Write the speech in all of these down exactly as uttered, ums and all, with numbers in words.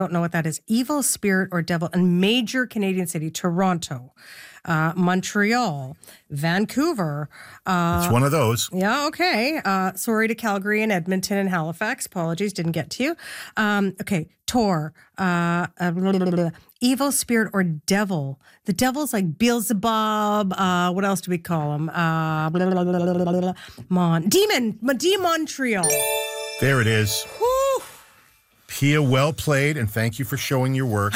Don't know what that is. Evil spirit or devil. And major Canadian city, Toronto, uh, Montreal, Vancouver. Uh, it's one of those. Yeah, okay. Uh, sorry to Calgary and Edmonton and Halifax. Apologies, didn't get to you. Um, okay, Tor. Uh, uh, blah, blah, blah, blah. Evil spirit or devil. The devil's like Beelzebub. Uh, what else do we call him? Uh, blah, blah, blah, blah, blah, blah. Mon. Demon. De Montreal. There it is. Whew. Pia, well played, and thank you for showing your work.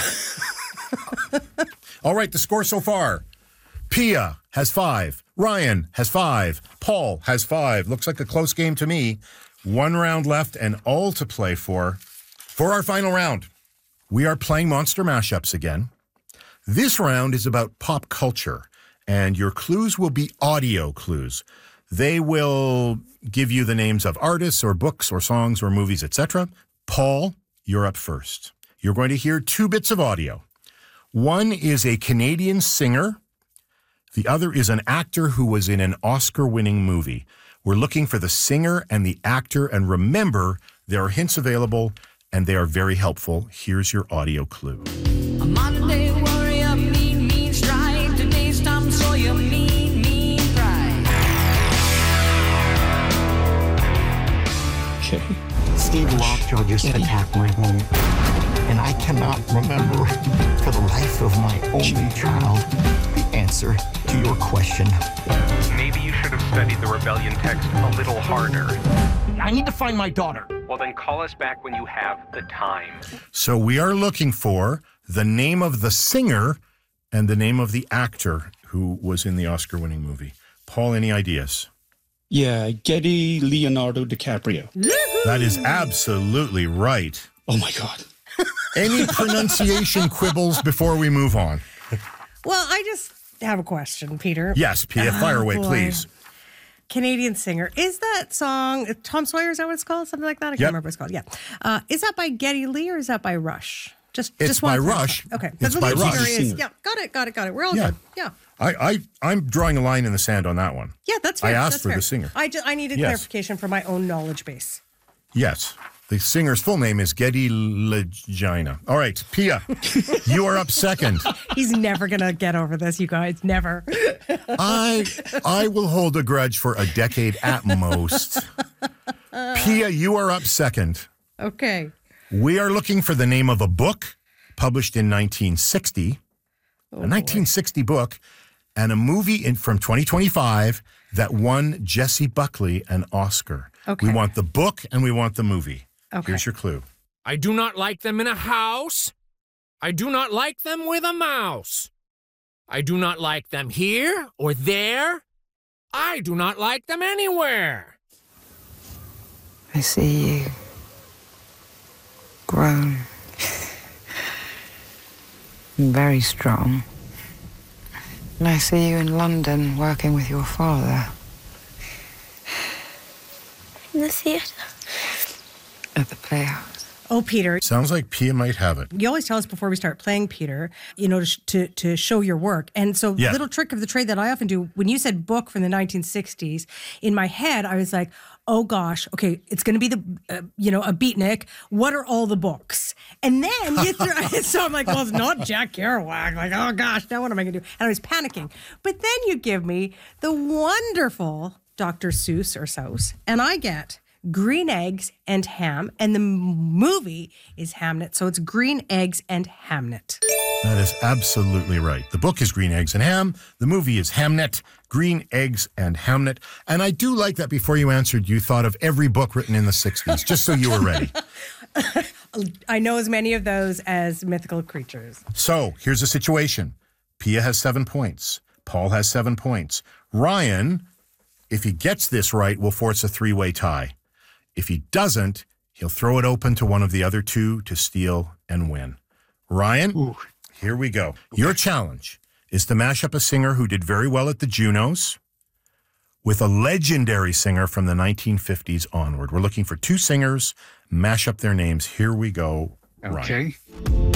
All right, the score so far. Pia has five. Ryan has five. Paul has five. Looks like a close game to me. One round left and all to play for. For our final round, we are playing Monster Mashups again. This round is about pop culture, and your clues will be audio clues. They will give you the names of artists or books or songs or movies, et cetera. Paul, you're up first. You're going to hear two bits of audio. One is a Canadian singer. The other is an actor who was in an Oscar-winning movie. We're looking for the singer and the actor, and remember, there are hints available, and they are very helpful. Here's your audio clue. A Monday warrior, mean, mean stride. Today's Tom Sawyer, mean, mean pride. Okay. Steve Lovejoy just attacked my home, and I cannot remember for the life of my only child the answer to your question. Maybe you should have studied the rebellion text a little harder. I need to find my daughter. Well, then call us back when you have the time. So we are looking for the name of the singer and the name of the actor who was in the Oscar-winning movie. Paul, any ideas? Yeah, Getty Leonardo DiCaprio. That is absolutely right. Oh, my God. Any pronunciation quibbles before we move on? Well, I just have a question, Peter. Yes, Pia, fire Oh, away, boy. please. Canadian singer. Is that song, Tom Sawyer, is that what it's called? Something like that? I can't Yep. remember what it's called. Yeah. Uh, is that by Geddy Lee or is that by Rush? Just, It's just by one Rush. Okay. It's That's what by the Rush. singer is. Yeah, got it, got it, got it. We're all Yeah. good. Yeah. I, I, I'm drawing a line in the sand on that one. Yeah, that's I fair. asked that's for fair. the singer. I, just, I needed Yes. clarification for my own knowledge base. Yes. The singer's full name is Geddy Legina. All right, Pia, you are up second. He's never going to get over this, you guys. Never. I I will hold a grudge for a decade at most. Pia, you are up second. Okay. We are looking for the name of a book published in nineteen sixty, Oh, a nineteen sixty book, and a movie in, from twenty twenty-five that won Jessie Buckley an Oscar. Okay. We want the book and we want the movie. Okay. Here's your clue. I do not like them in a house. I do not like them with a mouse. I do not like them here or there. I do not like them anywhere. I see you grown and very strong. And I see you in London working with your father. In the theatre. At the Playhouse. Oh, Peter. Sounds like Pia might have it. You always tell us before we start playing, Peter, you know, to, sh- to, to show your work. And so Yeah. little trick of the trade that I often do, when you said book from the nineteen sixties, in my head, I was like, oh gosh, okay, it's going to be the, uh, you know, a beatnik. What are all the books? And then you throw, so I'm like, well, it's not Jack Kerouac. Like, oh gosh, now what am I going to do? And I was panicking. But then you give me the wonderful Doctor Seuss or Seuss, and I get Green Eggs and Ham, and the m- movie is Hamnet. So it's Green Eggs and Hamnet. That is absolutely right. The book is Green Eggs and Ham. The movie is Hamnet, Green Eggs and Hamnet. And I do like that before you answered, you thought of every book written in the sixties, just so you were ready. I know as many of those as mythical creatures. So here's the situation. Pia has seven points. Paul has seven points. Ryan, if he gets this right, will force a three-way tie. If he doesn't, he'll throw it open to one of the other two to steal and win. Ryan, Ooh. Here we go. Your challenge is to mash up a singer who did very well at the Junos with a legendary singer from the nineteen fifties onward. We're looking for two singers, mash up their names. Here we go, Ryan. Okay.